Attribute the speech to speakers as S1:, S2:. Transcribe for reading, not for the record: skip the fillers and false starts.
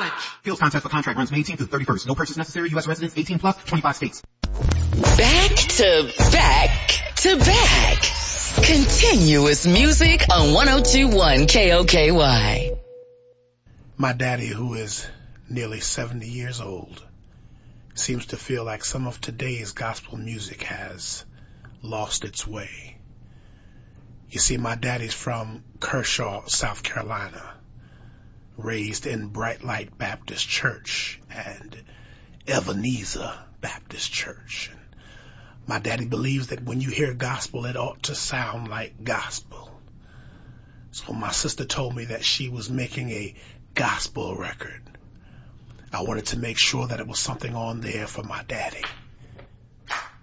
S1: Fields contest for contract runs May 18th to the 31st. No purchase necessary. U.S. residents 18 plus, 25 states.
S2: Back to back to back. Continuous music on 102.1 KOKY.
S3: My daddy, who is nearly 70 years old, seems to feel like some of today's gospel music has lost its way. You see, my daddy's from Kershaw, South Carolina, raised in Bright Light Baptist Church and Ebenezer Baptist Church. And my daddy believes that when you hear gospel, it ought to sound like gospel. So my sister told me that she was making a gospel record. I wanted to make sure that it was something on there for my daddy.